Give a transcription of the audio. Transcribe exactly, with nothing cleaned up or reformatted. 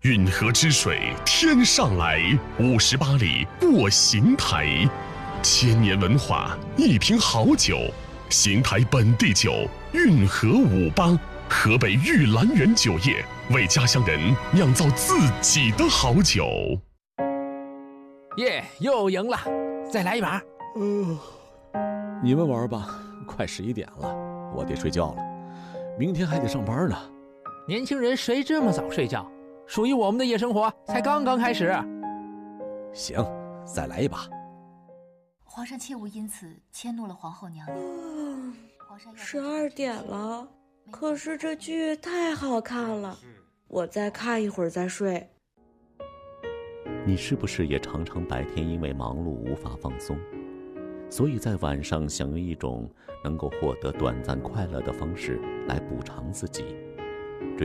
运河之水天上来，五十八里过邢台，千年文化，一瓶好酒，邢台本地酒，运河五八，河北玉兰园酒业为家乡人酿造自己的好酒。 耶，又赢了，再来一把。 呃，你们玩吧，快十一点了，我得睡觉了，明天还得上班呢。 年轻人谁这么早睡觉？属于我们的夜生活才刚刚开始。 行，再来一把。 皇上切勿因此迁怒了皇后娘娘。皇上十二点了，可是这剧太好看了，我再看一会儿再睡。 你是不是也常常白天因为忙碌无法放松，所以在晚上想用一种能够获得短暂快乐的方式来补偿自己？